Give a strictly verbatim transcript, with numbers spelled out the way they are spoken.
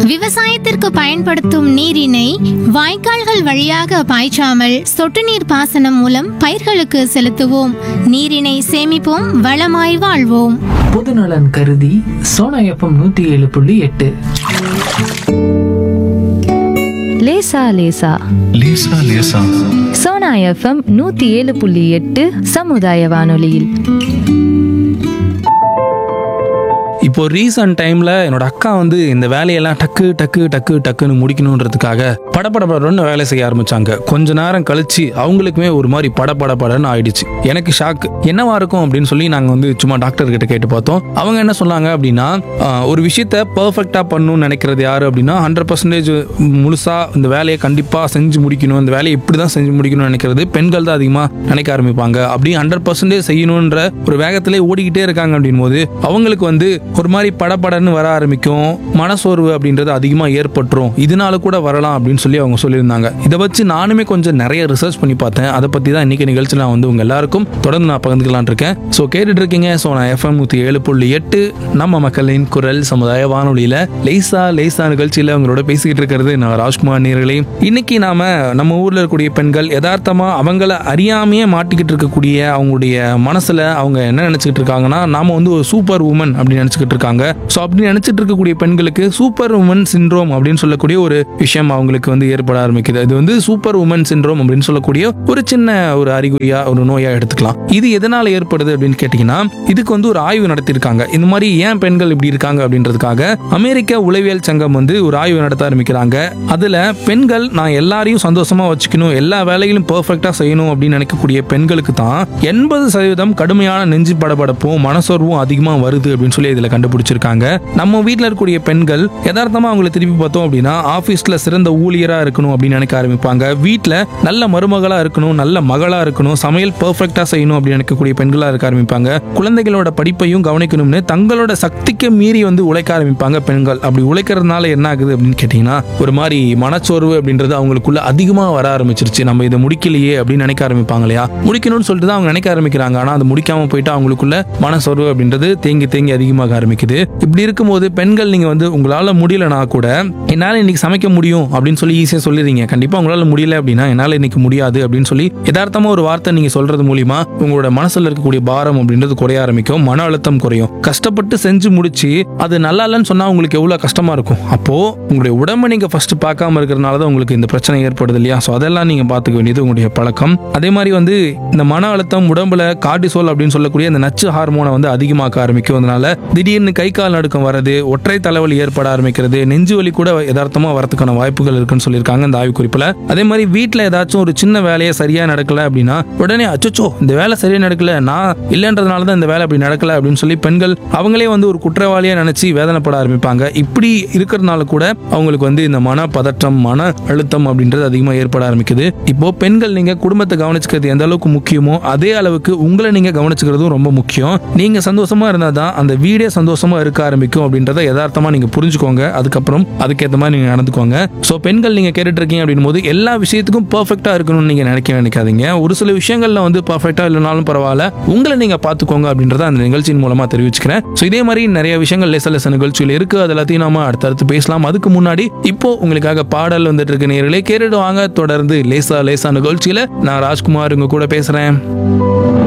விவசாயத்திற்கு பயன்படுத்தும் நீரினை வாய்க்கால்கள் வழியாக பாய்ச்சாமல் சொட்டு நீர் பாசனம் மூலம் பயிர்களுக்கு செலுத்துவோம். நீரினை சேமிப்போம், வளமாய் வாழ்வோம். பொதுநலன் கருதி சோனா எஃப்எம் நூத்தி ஏழு புள்ளி எட்டு. லேசா லேசா லேசா லேசா சோனா எஃப்எம் நூத்தி ஏழு புள்ளி எட்டு சமுதாய வானொலியில். இப்போ ரீசன்ட் டைம்ல என்னோட அக்கா வந்து இந்த வேலையெல்லாம் டக்கு டக்கு டக்கு டக்குன்னு முடிக்கணுன்றதுக்காக படபடபடன்னு வேலை செய்ய ஆரம்பிச்சாங்க. கொஞ்ச நேரம் கழிச்சு அவங்களுக்குமே ஒரு மாதிரி படபடபடன்னு ஆயிடுச்சு. எனக்கு ஷாக், என்னவா இருக்கும் அப்படின்னு சொல்லி நாங்க வந்து சும்மா டாக்டர் கிட்ட கேட்டு பார்த்தோம். அவங்க என்ன சொன்னாங்க அப்படின்னா, ஒரு விஷயத்த பெர்ஃபெக்டா பண்ணணும்னு நினைக்கிறது யாரு அப்படின்னா ஹண்ட்ரட் பர்சன்டேஜ் முழுசா இந்த வேலையை கண்டிப்பா செஞ்சு முடிக்கணும், இந்த வேலையை இப்படிதான் செஞ்சு முடிக்கணும்னு நினைக்கிறது பெண்கள் தான் அதிகமா நினைக்க ஆரம்பிப்பாங்க. அப்படி ஹண்ட்ரட் பர்சன்டேஜ் செய்யணும்ன்ற ஒரு வேகத்திலே ஓடிக்கிட்டே இருக்காங்க அப்படின் போது அவங்களுக்கு வந்து ஒரு மாதிரி படபடன்னு வர ஆரம்பிக்கும், மனசோர்வு அப்படின்றது அதிகமா ஏற்பட்டுரும், இதனால கூட வரலாம் அப்படின்னு சொல்லி அவங்க சொல்லியிருந்தாங்க. இதை வச்சு நானுமே கொஞ்சம் நிறைய ரிசர்ச் பண்ணி பார்த்தேன். அதை பத்தி தான் இன்னைக்கு நிகழ்ச்சி நான் வந்து உங்க எல்லாருக்கும் தொடர்ந்து நான் பகிர்ந்துக்கலான் இருக்கேன். ஸோ கேட்டுட்டு இருக்கீங்க சோனா எஃப்எம் நூத்தி ஏழு புள்ளி எட்டு நம்ம மக்களின் குரல் சமுதாய வானொலியில லேசா லேசா நிகழ்ச்சியில அவங்களோட பேசிக்கிட்டு இருக்கிறது நான் ராஜ்குமார் நேயர்களே. இன்னைக்கு நாம நம்ம ஊர்ல இருக்கக்கூடிய பெண்கள் யதார்த்தமா அவங்கள அறியாமையே மாட்டிக்கிட்டு இருக்கக்கூடிய அவங்களுடைய மனசுல அவங்க என்ன நினைச்சுக்கிட்டு இருக்காங்கன்னா, நாம வந்து ஒரு சூப்பர் உமன் அப்படின்னு நினைச்சுக்கிட்டு இருக்காங்க. சோ அப்படி நினைச்சிட்டு இருக்கக்கூடிய பெண்களுக்கு சூப்பர் உமன் சிண்ட்ரோம் அப்படின்னு சொல்லக்கூடிய ஒரு விஷயம் அவங்களுக்கு வந்து ஏற்பட ஆரம்பிக்குது. இது வந்து சூப்பர் உமன் சிண்ட்ரோம் அப்படின்னு சொல்லக்கூடிய ஒரு சின்ன ஒரு அறிகுறியா ஒரு நோயா எடுத்துக்கலாம். இது எதனால ஏற்படுது அப்படின்னு கேட்டீங்கன்னா, இதுக்கு வந்து ஒரு ஆய்வு நடத்திருக்காங்க. இந்த மாதிரி ஏன் பெண்கள் இப்படி இருக்காங்க அப்படின்றதுக்காக அமெரிக்க உளவியல் சங்கம் வந்து ஒரு ஆய்வு நடத்த ஆரம்பிக்கிறாங்க. அதுல பெண்கள் நான் எல்லாரையும் சந்தோஷமா வச்சுக்கணும், எல்லா வேலைகளும் பெர்ஃபெக்டா செய்யணும் அப்படின்னு நினைக்கக்கூடிய பெண்களுக்கு தான் எண்பது சதவீதம் கடுமையான நெஞ்சு படபடப்பும் மனசோர்வும் அதிகமா வருது அப்படின்னு சொல்லி இதுல கண்டுபிடிச்சிருக்காங்க. நம்ம வீட்டில் இருக்கக்கூடிய பெண்கள் யதார்த்தமா அவங்களை திருப்பி பார்த்தோம் அப்படின்னா ஆபீஸ்ல சிறந்த ஊழியரா இருக்கணும் அப்படின்னு நினைக்க ஆரம்பிப்பாங்க. வீட்டில் நல்ல மருமகளா இருக்கணும், நல்ல மகளா இருக்கணும், சமையல் பெர்ஃபெக்டா செய்யணும் அப்படின்னு நினைக்கக்கூடிய பெண்களா இருக்க ஆரம்பிப்பாங்க. குழந்தைகளோட படிப்பையும் கவனிக்கணும்னு தங்களோட சக்திக்கு மீறி வந்து உழைக்க ஆரம்பிப்பாங்க பெண்கள். அப்படி உழைக்கிறதுனால என்ன ஆகுது அப்படின்னு கேட்டீங்கன்னா, ஒரு மாதிரி மனச்சோர்வு அப்படின்றது அவங்களுக்குள்ள அதிகமா வர ஆரம்பிச்சிருச்சு. நம்ம இதை முடிக்கலையே அப்படின்னு நினைக்க ஆரம்பிப்பாங்க இல்லையா, முடிக்கணும்னு சொல்லிட்டு தான் அவங்க நினைக்க ஆரம்பிக்கிறாங்க. ஆனா அது முடிக்காம போயிட்டு அவங்களுக்குள்ள மனச்சோர்வு அப்படின்றது தேங்கி தேங்கி அதிகமாக ஆரம்பிக்குது. இப்படி இருக்கும்போது பெண்கள் நீங்க வந்து உங்களால முடியலனா கூட என்னால இன்னைக்கு சமைக்க முடியும் அப்படின்னு சொல்லி ஈஸியா சொல்லிடுறீங்க. கண்டிப்பா உங்களால முடியல அப்படின்னா என்னால இன்னைக்கு முடியாது அப்படின்னு சொல்லி யதார்த்தமா ஒரு வார்த்தை நீங்க சொல்றது மூலியமா உங்களோட மனசுல இருக்கக்கூடிய பாரம் அப்படின்றது குறைய ஆரம்பிக்கும், மன அழுத்தம் குறையும். கஷ்டப்பட்டு செஞ்சு முடிச்சு அது நல்லா இல்லைன்னு சொன்னா உங்களுக்கு எவ்வளவு கஷ்டமா இருக்கும். அப்போ உங்களுடைய உடம்பை நீங்க ஃபர்ஸ்ட் பார்க்காம இருக்கிறதுனால தான் உங்களுக்கு இந்த பிரச்சனை ஏற்படுது இல்லையா. ஸோ அதெல்லாம் நீங்க பார்த்துக்க வேண்டியது உங்களுடைய பழக்கம். அதே மாதிரி வந்து இந்த மன அழுத்தம் உடம்புல கார்டிசோல் அப்படின்னு சொல்லக்கூடிய இந்த நச்சு ஹார்மோனை வந்து அதிகமாக்க ஆரம்பிக்கும். அதனால திடீர்னு கை கால் நடுக்கம் வரது, ஒற்றை தலைவலி ஏற்பட ஆரம்பிக்கிறது, நெஞ்சு வலி கூட யதார்த்தமா வரதுக்கான வாய்ப்புகள் இருக்குன்னு சொல்லியிருக்காங்க இந்த ஆய்வு குறிப்புல. அதே மாதிரி வீட்டுல ஏதாச்சும் ஒரு சின்ன வேலையை சரியா நடக்கல அப்படின்னா உடனே அச்சோ இந்த வேலை சரியா நடக்கல, நான் இல்லைன்றதுனாலதான் இந்த வேலை அப்படி நடக்கல அப்படின்னு சொல்லி பெண்கள் அவங்களே வந்து ஒரு குற்றவாளியா நினைச்சு வேதனைப்பட ஆரம்பிப்பாங்க. இப்படி இருக்கிறதுனால கூட அவங்களுக்கு வந்து இந்த மன பதற்றம், மன அழுத்தம் அப்படின்றது அதிகமா ஏற்பட ஆரம்பிக்குது. இப்போ பெண்கள் நீங்க குடும்பத்தை கவனிச்சுக்கிறது எந்த அளவுக்கு முக்கியமோ அதே அளவுக்கு உங்களை நீங்க கவனிச்சுக்கிறதும் ரொம்ப முக்கியம். நீங்க சந்தோஷமா இருந்தாதான் அந்த வீடே சந்தோஷமா இருக்க ஆரம்பிக்கும் அப்படின்றத யதார்த்தமா நீங்க புரிஞ்சுக்கோங்க. அதுக்கப்புறம் அதுக்கேற்ற மாதிரி நீங்க நடந்துக்கோங்க. சோ பெண்கள் நீங்க கேட்டுட்டு இருக்கீங்க அப்படின் போது எல்லா விஷயத்துக்கும் பெர்ஃபெக்ட்டா இருக்கணும்னு நீங்க நினைக்க நினைக்காதீங்க. ஒரு சில விஷயங்கள்ல வந்து பெர்ஃபெக்ட்டா இல்லைனாலும் பரவாயில்ல, உங்களை நீங்க பாத்துக்கோங்க அப்படின்றத அந்த நிகழ்ச்சியின் மூலமா தெரிவிச்சுக்கிறேன். சோ இதே மாதிரி நிறைய விஷயங்கள் லேச லேச நிகழ்ச்சியில் இருக்கு, அது எல்லாத்தையும் நாம அடுத்தடுத்து பேசலாம். அதுக்கு முன்னாடி இப்போ உங்களுக்காக பாடல் வந்துட்டு இருக்க நேயர்களே கேட்டுட்டு வாங்க. தொடர்ந்து லேசா லேசா நிகழ்ச்சியில நான் ராஜ்குமார் உங்க கூட பேசுறேன்.